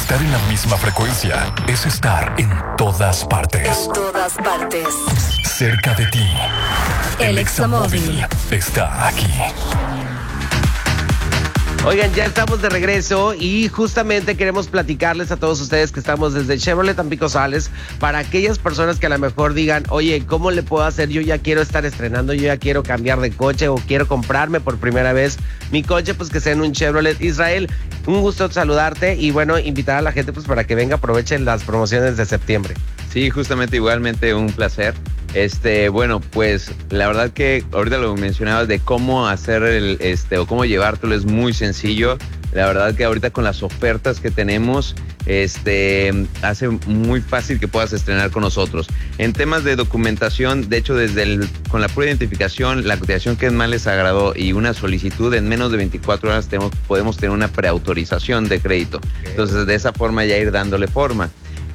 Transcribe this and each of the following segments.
Estar en la misma frecuencia es estar en todas partes. En todas partes. Cerca de ti. El Examóvil está aquí. Oigan, ya estamos de regreso y justamente queremos platicarles a todos ustedes que estamos desde Chevrolet Tampico Sales para aquellas personas que a lo mejor digan, oye, ¿cómo le puedo hacer? Yo ya quiero estar estrenando, yo ya quiero cambiar de coche o quiero comprarme por primera vez mi coche, pues que sea en un Chevrolet. Israel, un gusto saludarte y bueno, invitar a la gente pues para que venga, aprovechen las promociones de septiembre. Sí, justamente igualmente un placer. Bueno, pues la verdad que ahorita lo mencionabas de cómo hacer o cómo llevártelo es muy sencillo. La verdad que ahorita con las ofertas que tenemos, hace muy fácil que puedas estrenar con nosotros. En temas de documentación, de hecho, con la pura identificación, la cotización que más les agradó y una solicitud, en menos de 24 horas podemos tener una preautorización de crédito. Okay. Entonces, de esa forma ya ir dándole forma.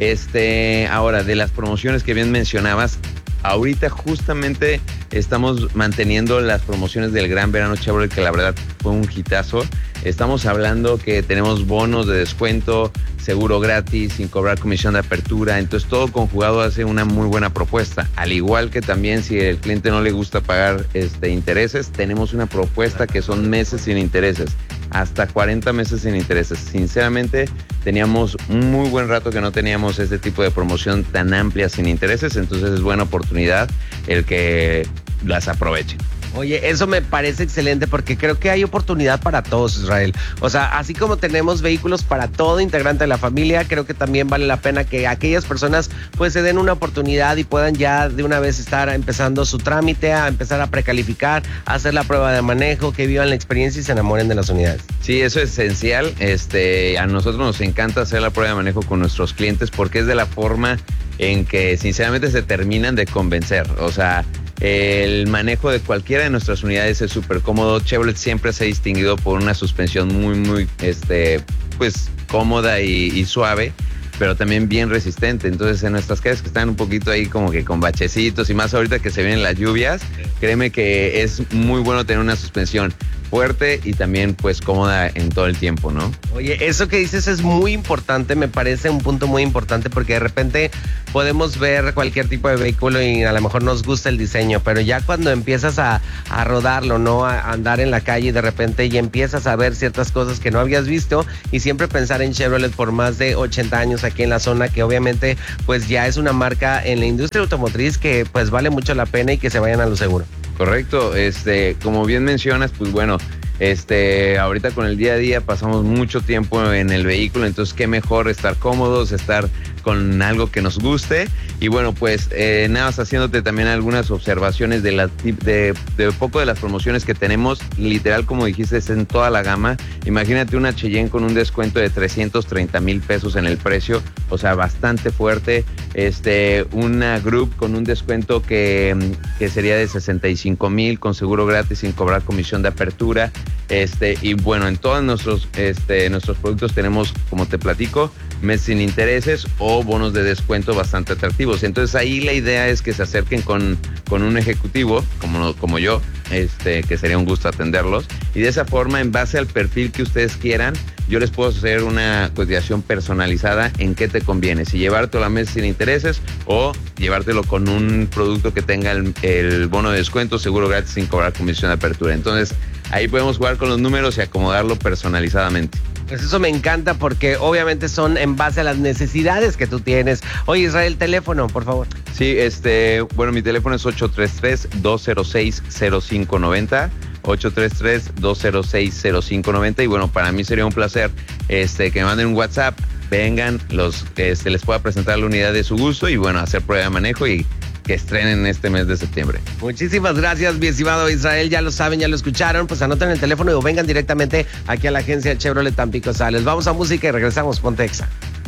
Ahora, de las promociones que bien mencionabas, ahorita justamente estamos manteniendo las promociones del Gran Verano Chevrolet, que la verdad fue un hitazo. Estamos hablando que tenemos bonos de descuento, seguro gratis, sin cobrar comisión de apertura. Entonces todo conjugado hace una muy buena propuesta. Al igual que también si el cliente no le gusta pagar intereses, tenemos una propuesta que son meses sin intereses. Hasta 40 meses sin intereses. Sinceramente, teníamos un muy buen rato que no teníamos este tipo de promoción tan amplia sin intereses, entonces es buena oportunidad el que las aprovechen. Oye, eso me parece excelente porque creo que hay oportunidad para todos, Israel. O sea, así como tenemos vehículos para todo integrante de la familia, creo que también vale la pena que aquellas personas pues se den una oportunidad y puedan ya de una vez estar empezando su trámite, a empezar a precalificar, a hacer la prueba de manejo, que vivan la experiencia y se enamoren de las unidades. Sí, eso es esencial. A nosotros nos encanta hacer la prueba de manejo con nuestros clientes porque es de la forma en que sinceramente se terminan de convencer. O sea, el manejo de cualquiera de nuestras unidades es súper cómodo. Chevrolet siempre se ha distinguido por una suspensión muy, pues cómoda y suave, pero también bien resistente. Entonces, en nuestras calles que están un poquito ahí como que con bachecitos y más ahorita que se vienen las lluvias, créeme que es muy bueno tener una suspensión fuerte y también pues cómoda en todo el tiempo, ¿no? Oye, eso que dices es muy importante, me parece un punto muy importante porque de repente podemos ver cualquier tipo de vehículo y a lo mejor nos gusta el diseño, pero ya cuando empiezas a rodarlo, ¿no? A andar en la calle de repente y empiezas a ver ciertas cosas que no habías visto y siempre pensar en Chevrolet por más de 80 años aquí en la zona, que obviamente pues ya es una marca en la industria automotriz que pues vale mucho la pena y que se vayan a lo seguro. Correcto, como bien mencionas, pues bueno, ahorita con el día a día pasamos mucho tiempo en el vehículo, entonces qué mejor estar cómodos, estar con algo que nos guste y bueno, pues nada más haciéndote también algunas observaciones de poco de las promociones que tenemos, literal como dijiste, es en toda la gama. Imagínate una Cheyenne con un descuento de 330,000 pesos en el precio, o sea, bastante fuerte. Una Group con un descuento que sería de 65,000 con seguro gratis sin cobrar comisión de apertura. Y bueno, en todos nuestros productos tenemos, como te platico, mes sin intereses o bonos de descuento bastante atractivos. Entonces ahí la idea es que se acerquen con un ejecutivo como yo, que sería un gusto atenderlos, y de esa forma, en base al perfil que ustedes quieran, yo les puedo hacer una cotización personalizada en qué te conviene, si llevártelo a mes sin intereses o llevártelo con un producto que tenga el bono de descuento, seguro gratis sin cobrar comisión de apertura. Entonces ahí podemos jugar con los números y acomodarlo personalizadamente. Pues eso me encanta porque obviamente son en base a las necesidades que tú tienes. Oye, Israel, teléfono, por favor. Sí, bueno, mi teléfono es 833-206-0590. 833-206-0590 y bueno, para mí sería un placer que me manden un WhatsApp, vengan, les pueda presentar la unidad de su gusto y bueno, hacer prueba de manejo y que estrenen este mes de septiembre. Muchísimas gracias, mi estimado Israel, ya lo saben, ya lo escucharon, pues anoten el teléfono y vengan directamente aquí a la agencia Chevrolet Tampico Sales. Vamos a música y regresamos, ponte Exa.